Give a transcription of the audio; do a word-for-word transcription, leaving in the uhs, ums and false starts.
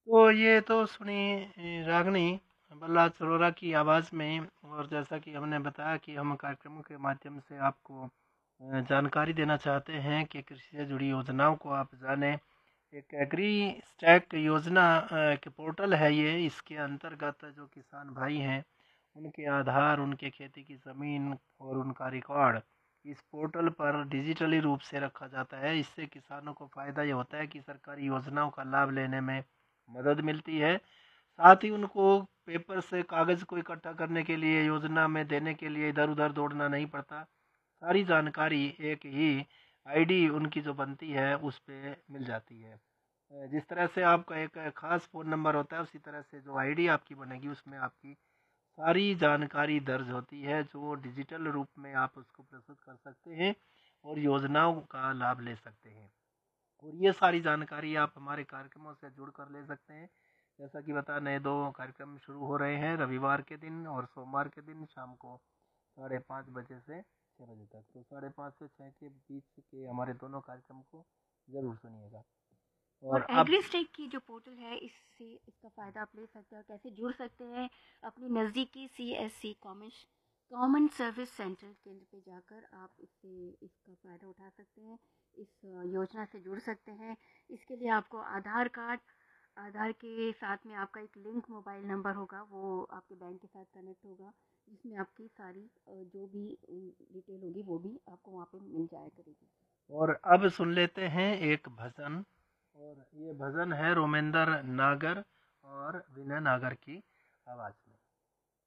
तो ये तो सुनिए रागनी बल्ला अरोड़ा की आवाज़ में, और जैसा कि हमने बताया कि हम कार्यक्रमों के माध्यम से आपको अ, जानकारी देना चाहते हैं कि कृषि से जुड़ी योजनाओं को आप जानें। एक एग्री स्टैक योजना अ, के पोर्टल है ये। इसके अंतर्गत जो किसान भाई हैं उनके आधार, उनके खेती की ज़मीन और उनका रिकॉर्ड इस पोर्टल पर डिजिटली रूप से रखा जाता है। इससे किसानों को फ़ायदा ये होता है कि सरकारी योजनाओं का लाभ लेने में मदद मिलती है। साथ ही उनको पेपर से कागज़ को इकट्ठा करने के लिए, योजना में देने के लिए इधर उधर दौड़ना नहीं पड़ता। सारी जानकारी एक ही आईडी उनकी जो बनती है उस पे मिल जाती है। अ, जिस तरह से आपका एक खास फ़ोन नंबर होता है, उसी तरह से जो आईडी आपकी बनेगी उसमें आपकी सारी जानकारी दर्ज होती है, जो डिजिटल रूप में आप उसको प्रस्तुत कर सकते हैं और योजनाओं का लाभ ले सकते हैं। और ये सारी जानकारी आप हमारे कार्यक्रमों से जुड़ कर ले सकते हैं। जैसा कि बता, नए दो कार्यक्रम शुरू हो रहे हैं, रविवार के दिन और सोमवार के दिन शाम को साढ़े पाँच बजे से छः बजे तक। तो साढ़े पाँच से छः के बीच के हमारे दोनों कार्यक्रम को ज़रूर सुनिएगा। और और अब एग्रीस्टेक की जो पोर्टल है, इससे इसका फ़ायदा आप ले सकते हैं और कैसे जुड़ सकते हैं अपनी नज़दीकी C S C common common service centre केंद्र पे जाकर आप इससे इसका फ़ायदा उठा सकते हैं, इस अ, योजना से जुड़ सकते हैं। इसके लिए आपको आधार कार्ड, आधार के साथ में आपका एक लिंक मोबाइल नंबर होगा, वो आपके बैंक के साथ कनेक्ट होगा, जिसमें आपकी सारी अ, जो भी डिटेल होगी वो भी आपको वहाँ पे मिल जाया करेगी। और अब सुन लेते हैं एक भजन। और ये भजन है रोमेंद्र नागर और विनय नागर की आवाज़ में।